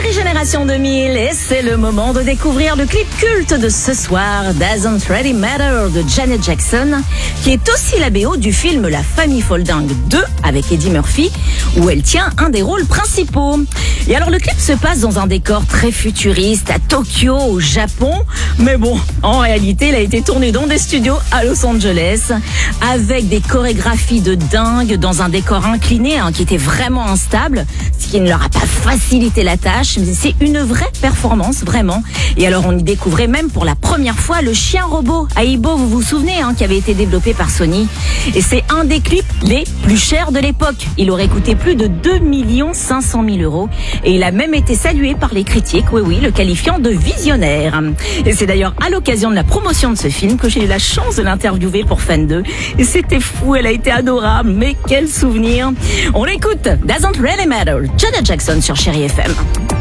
Chérie Génération 2000 et c'est le moment de découvrir le clip culte de ce soir, Doesn't Really Matter de Janet Jackson, qui est aussi la BO du film La Famille Folding 2 avec Eddie Murphy, où elle tient un des rôles principaux. Et alors le clip se passe dans un décor très futuriste à Tokyo, au Japon, mais bon, en réalité il a été tourné dans des studios à Los Angeles, avec des chorégraphies de dingue dans un décor incliné qui était vraiment instable, ce qui ne leur a pas facilité la tâche, mais c'est une vraie performance, vraiment. Et alors on y découvrait même pour la première fois le chien robot Aibo, vous vous souvenez, qui avait été développé par Sony. Et c'est un des clips les plus chers de l'époque. Il aurait coûté plus de 2 500 000 euros et il a même été salué par les critiques, oui, le qualifiant de visionnaire. Et c'est d'ailleurs à l'occasion de la promotion de ce film que j'ai eu la chance de l'interviewer pour Fan 2. Et c'était fou, elle a été adorable, mais quel souvenir. On l'écoute, Doesn't Really Matter, Janet Jackson sur Chérie FM.